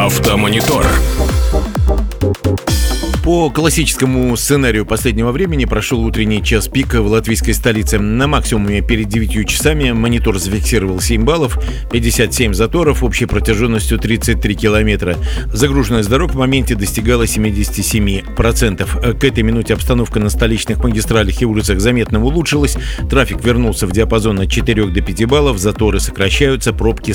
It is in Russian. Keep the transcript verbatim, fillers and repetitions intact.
Автомонитор. По классическому сценарию последнего времени прошел утренний час пика в латвийской столице. На максимуме перед девятью часами монитор зафиксировал семь баллов, пятьдесят семь заторов общей протяженностью тридцать три километра. Загруженность дорог в моменте достигала семьдесят семь процентов. К этой минуте обстановка на столичных магистралях и улицах заметно улучшилась. Трафик вернулся в диапазон от четырёх до пяти баллов, заторы сокращаются, пробки